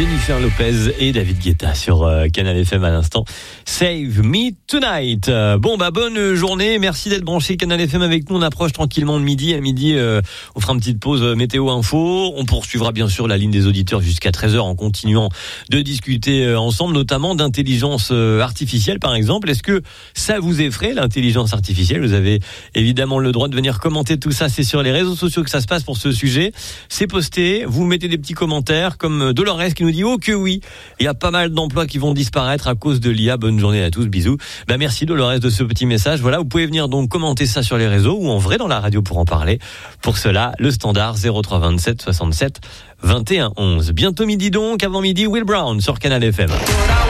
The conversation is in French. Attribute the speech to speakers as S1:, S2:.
S1: Jennifer Lopez et David Guetta sur Canal FM à l'instant. Save Me Tonight. Bonne journée. Merci d'être branché Canal FM avec nous. On approche tranquillement de midi. À midi, on fera une petite pause météo info. On poursuivra bien sûr la ligne des auditeurs jusqu'à 13h en continuant de discuter ensemble, notamment d'intelligence artificielle par exemple. Est-ce que ça vous effraie l'intelligence artificielle? Vous avez évidemment le droit de venir commenter tout ça. C'est sur les réseaux sociaux que ça se passe pour ce sujet. C'est posté. Vous mettez des petits commentaires comme Dolores qui nous dit oh que oui, il y a pas mal d'emplois qui vont disparaître à cause de l'IA. Bonne journée à tous, bisous. Merci Dolores de ce petit message. Voilà, vous pouvez venir donc commenter ça sur les réseaux ou en vrai dans la radio pour en parler. Pour cela, le standard 03 27 67 21 11. Bientôt midi donc, avant midi Will Brown sur Canal FM.